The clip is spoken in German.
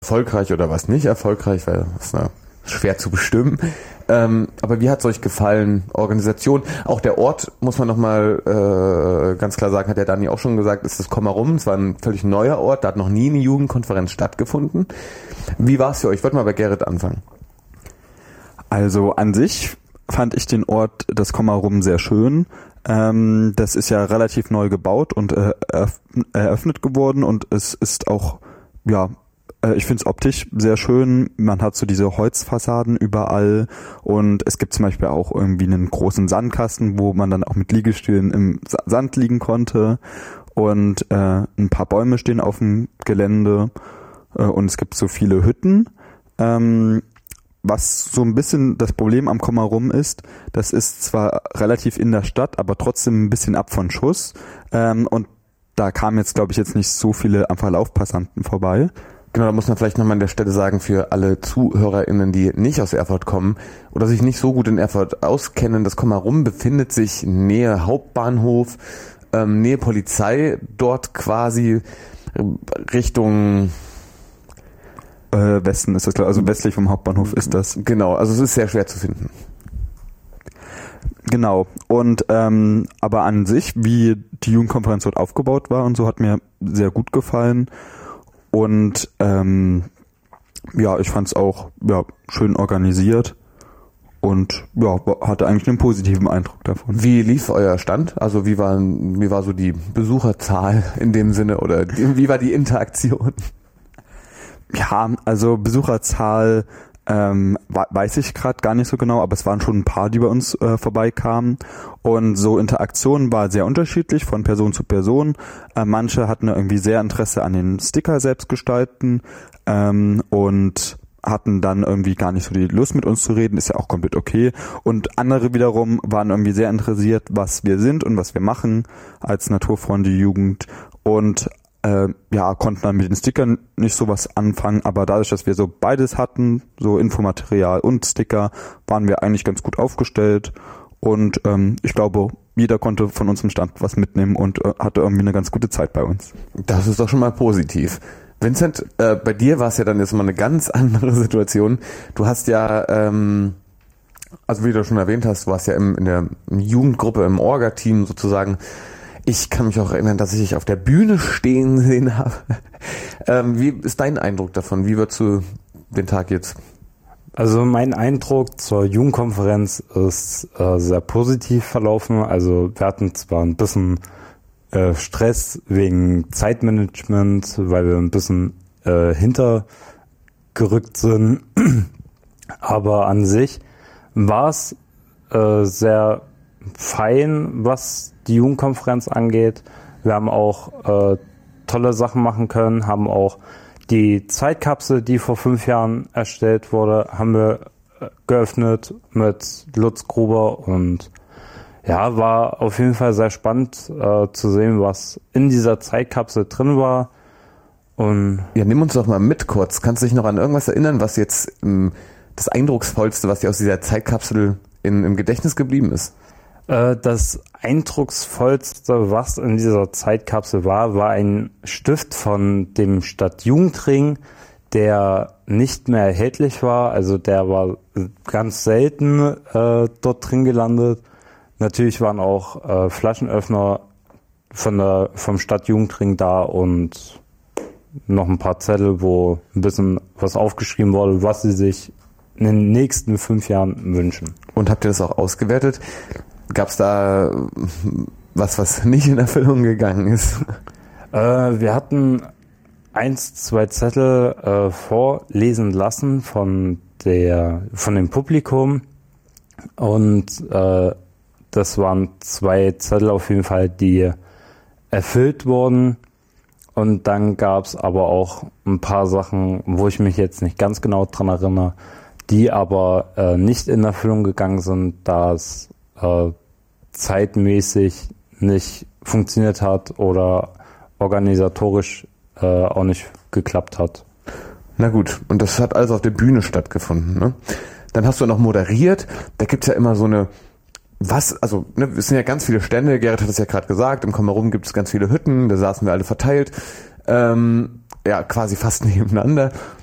erfolgreich oder was nicht erfolgreich, weil das ist schwer zu bestimmen. Aber wie hat es euch gefallen? Organisation, auch der Ort, muss man nochmal ganz klar sagen, hat der Dani auch schon gesagt, ist das Komarum. Es war ein völlig neuer Ort, da hat noch nie eine Jugendkonferenz stattgefunden. Wie war es für euch? Ich wollte mal bei Gerrit anfangen. Also an sich fand ich den Ort, das Komarum, sehr schön. Das ist ja relativ neu gebaut und eröffnet geworden und es ist auch, ich finde es optisch sehr schön. Man hat so diese Holzfassaden überall und es gibt zum Beispiel auch irgendwie einen großen Sandkasten, wo man dann auch mit Liegestühlen im Sand liegen konnte und ein paar Bäume stehen auf dem Gelände und es gibt so viele Hütten. Was so ein bisschen das Problem am Komarum ist, das ist zwar relativ in der Stadt, aber trotzdem ein bisschen ab von Schuss und da kamen jetzt, glaube ich, nicht so viele am Verlaufpassanten vorbei. Genau, da muss man vielleicht nochmal an der Stelle sagen, für alle ZuhörerInnen, die nicht aus Erfurt kommen oder sich nicht so gut in Erfurt auskennen, das Komarum befindet sich Nähe Hauptbahnhof, Nähe Polizei, dort quasi Richtung Westen ist das, also westlich vom Hauptbahnhof ist das. Genau, also es ist sehr schwer zu finden. Genau, und aber an sich, wie die Jugendkonferenz dort aufgebaut war und so, hat mir sehr gut gefallen. Und ich fand es auch schön organisiert und hatte eigentlich einen positiven Eindruck davon. Wie lief euer Stand? Also wie war so die Besucherzahl in dem Sinne oder wie war die Interaktion? Ja, also Besucherzahl weiß ich gerade gar nicht so genau, aber es waren schon ein paar, die bei uns vorbeikamen und so Interaktion war sehr unterschiedlich von Person zu Person. Manche hatten irgendwie sehr Interesse an den Sticker selbst gestalten und hatten dann irgendwie gar nicht so die Lust mit uns zu reden, ist ja auch komplett okay. Und andere wiederum waren irgendwie sehr interessiert, was wir sind und was wir machen als naturfreundliche Jugend und konnten dann mit den Stickern nicht so was anfangen, aber dadurch, dass wir so beides hatten, so Infomaterial und Sticker, waren wir eigentlich ganz gut aufgestellt und ich glaube, jeder konnte von unserem Stand was mitnehmen und hatte irgendwie eine ganz gute Zeit bei uns. Das ist doch schon mal positiv. Vincent, bei dir war es ja dann jetzt mal eine ganz andere Situation. Du hast ja, also wie du schon erwähnt hast, du warst ja in der Jugendgruppe, im Orga-Team sozusagen. Ich kann mich auch erinnern, dass ich dich auf der Bühne stehen sehen habe. Wie ist dein Eindruck davon? Wie würdest du den Tag jetzt? Also mein Eindruck zur Jugendkonferenz ist sehr positiv verlaufen. Also wir hatten zwar ein bisschen Stress wegen Zeitmanagement, weil wir ein bisschen hintergerückt sind, aber an sich war es sehr fein, was die Jugendkonferenz angeht. Wir haben auch tolle Sachen machen können, haben auch die Zeitkapsel, die vor 5 Jahren erstellt wurde, haben wir geöffnet mit Lutz Gruber und war auf jeden Fall sehr spannend zu sehen, was in dieser Zeitkapsel drin war. Und nimm uns doch mal mit kurz. Kannst du dich noch an irgendwas erinnern, was jetzt das Eindrucksvollste, was dir aus dieser Zeitkapsel im Gedächtnis geblieben ist? Das Eindrucksvollste, was in dieser Zeitkapsel war ein Stift von dem Stadtjugendring, der nicht mehr erhältlich war. Also der war ganz selten dort drin gelandet. Natürlich waren auch Flaschenöffner vom Stadtjugendring da und noch ein paar Zettel, wo ein bisschen was aufgeschrieben wurde, was sie sich in den nächsten 5 Jahren wünschen. Und habt ihr das auch ausgewertet? Gab es da was nicht in Erfüllung gegangen ist? Wir hatten 1, 2 Zettel vorlesen lassen von dem Publikum und das waren 2 Zettel auf jeden Fall, die erfüllt wurden. Und dann gab es aber auch ein paar Sachen, wo ich mich jetzt nicht ganz genau dran erinnere, die aber nicht in Erfüllung gegangen sind, da es zeitmäßig nicht funktioniert hat oder organisatorisch auch nicht geklappt hat. Na gut, und das hat alles auf der Bühne stattgefunden, ne? Dann hast du noch moderiert, da gibt's ja immer so eine, es sind ja ganz viele Stände, Gerrit hat es ja gerade gesagt, im Komarum gibt es ganz viele Hütten, da saßen wir alle verteilt, quasi fast nebeneinander.